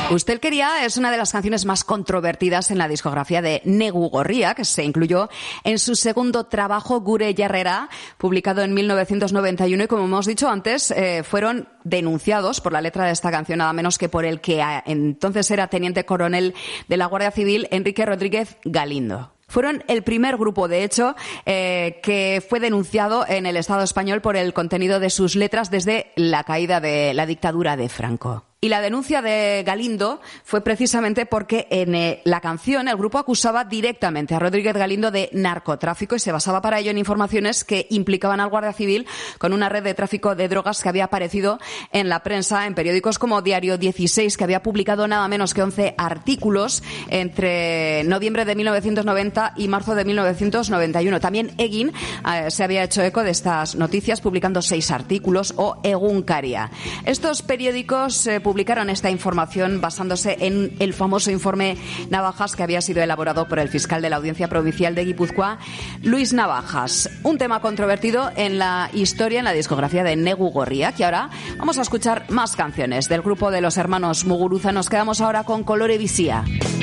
Ustelkeria es una de las canciones más controvertidas en la discografía de Negu Gorria, que se incluyó en su segundo trabajo, Gure Jarrera, publicado en 1991, y como hemos dicho antes, fueron denunciados por la letra de esta canción, nada menos que por el que entonces era teniente coronel de la Guardia Civil, Enrique Rodríguez Galindo. Fueron el primer grupo, de hecho, que fue denunciado en el Estado español por el contenido de sus letras desde la caída de la dictadura de Franco. Y la denuncia de Galindo fue precisamente porque en la canción el grupo acusaba directamente a Rodríguez Galindo de narcotráfico y se basaba para ello en informaciones que implicaban al Guardia Civil con una red de tráfico de drogas que había aparecido en la prensa, en periódicos como Diario 16, que había publicado nada menos que 11 artículos entre noviembre de 1990 y marzo de 1991. También Egin se había hecho eco de estas noticias publicando 6 artículos, o Egunkaria. Estos periódicos publicaron esta información basándose en el famoso informe Navajas, que había sido elaborado por el fiscal de la Audiencia Provincial de Guipúzcoa, Luis Navajas. Un tema controvertido en la historia, en la discografía de Negu Gorria, que ahora vamos a escuchar más canciones del grupo de los hermanos Muguruza. Nos quedamos ahora con Colore Bizia.